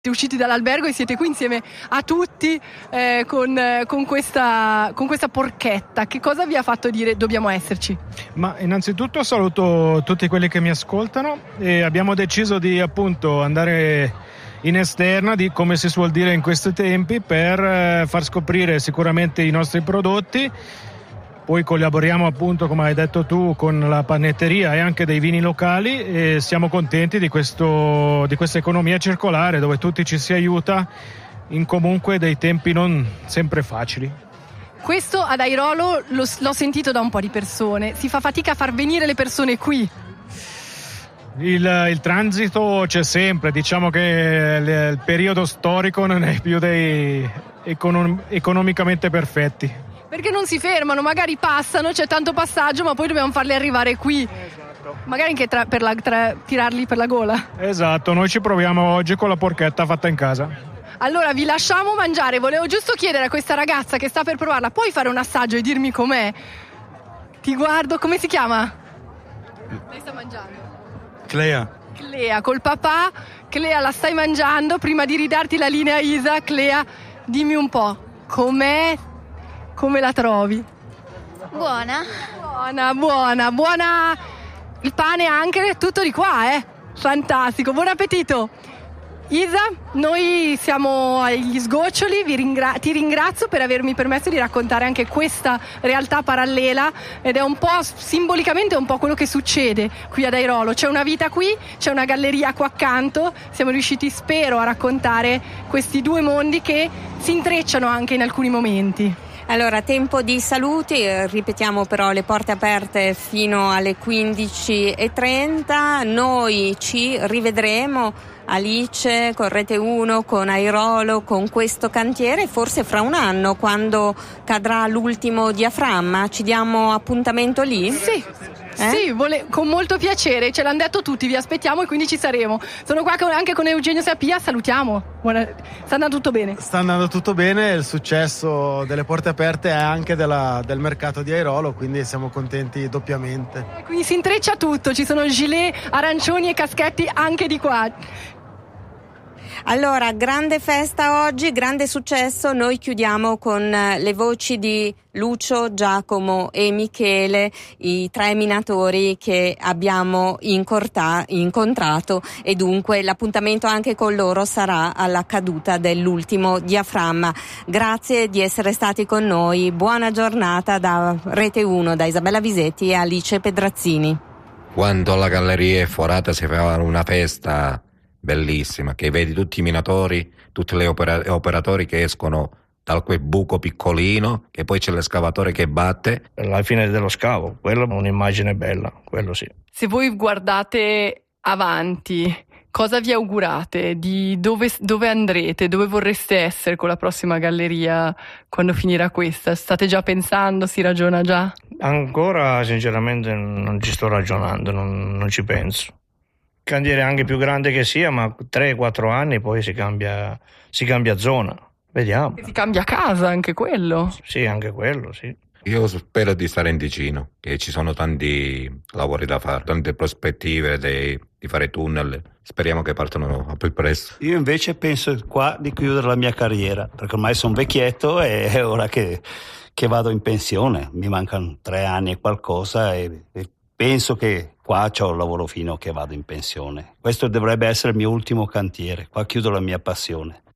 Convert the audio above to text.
usciti dall'albergo e siete qui insieme a tutti con questa porchetta. Che cosa vi ha fatto dire dobbiamo esserci? Ma innanzitutto saluto tutti quelli che mi ascoltano e abbiamo deciso di appunto andare in esterna, di come si suol dire in questi tempi, per far scoprire sicuramente i nostri prodotti. Poi collaboriamo appunto, come hai detto tu, con la panetteria e anche dei vini locali e siamo contenti di questa economia circolare dove tutti ci si aiuta in comunque dei tempi non sempre facili. Questo ad Airolo l'ho sentito da un po' di persone, si fa fatica a far venire le persone qui. Il transito c'è sempre, diciamo che il periodo storico non è più dei economicamente perfetti. Perché non si fermano, magari passano, c'è tanto passaggio, ma poi dobbiamo farli arrivare qui. Esatto. Magari anche tirarli per la gola. Esatto, noi ci proviamo oggi con la porchetta fatta in casa. Allora vi lasciamo mangiare, volevo giusto chiedere a questa ragazza che sta per provarla, puoi fare un assaggio e dirmi com'è? Ti guardo, come si chiama? Lei sta mangiando. Clea, col papà. Clea, la stai mangiando, prima di ridarti la linea Isa, Clea, dimmi un po', com'è? Come la trovi? Buona. Buona. Il pane anche, tutto di qua, fantastico, buon appetito. Isa, noi siamo agli sgoccioli, ti ringrazio per avermi permesso di raccontare anche questa realtà parallela ed è un po' simbolicamente un po' quello che succede qui ad Airolo. C'è una vita qui, c'è una galleria qua accanto, siamo riusciti, spero, a raccontare questi due mondi che si intrecciano anche in alcuni momenti. Allora, tempo di saluti, ripetiamo però le porte aperte fino alle 15:30, noi ci rivedremo Alice con Rete 1, con Airolo, con questo cantiere, forse fra un anno quando cadrà l'ultimo diaframma, ci diamo appuntamento lì? Sì. Sì, con molto piacere, ce l'hanno detto tutti, vi aspettiamo e quindi ci saremo. Sono qua anche con Eugenio Sapia, salutiamo. Sta andando tutto bene? Sta andando tutto bene, il successo delle porte aperte è anche del mercato di Airolo, quindi siamo contenti doppiamente. Quindi si intreccia tutto, ci sono gilet arancioni e caschetti anche di qua. Allora, grande festa oggi, grande successo, noi chiudiamo con le voci di Lucio, Giacomo e Michele, i tre minatori che abbiamo incontrato e dunque l'appuntamento anche con loro sarà alla caduta dell'ultimo diaframma. Grazie di essere stati con noi, buona giornata da Rete 1, da Isabella Visetti e Alice Pedrazzini. Quando alla galleria Forata si fa una festa bellissima, che vedi tutti i minatori, tutti gli operatori che escono da quel buco piccolino, che poi c'è l'escavatore che batte. Alla fine dello scavo, quello è un'immagine bella, quello sì. Se voi guardate avanti, cosa vi augurate? Di dove andrete? Dove vorreste essere con la prossima galleria quando finirà questa? State già pensando? Si ragiona già? Ancora sinceramente non ci sto ragionando, non ci penso. Cantiere anche più grande che sia, ma 3-4 anni poi si cambia zona. Vediamo. Si cambia casa, anche quello? Sì, anche quello, sì. Io spero di stare in Ticino, che ci sono tanti lavori da fare, tante prospettive di fare tunnel. Speriamo che partano a più presto. Io invece penso qua di chiudere la mia carriera, perché ormai sono vecchietto e è ora che vado in pensione. Mi mancano 3 anni e qualcosa e penso che qua c'ho un lavoro fino a che vado in pensione. Questo dovrebbe essere il mio ultimo cantiere, qua chiudo la mia passione.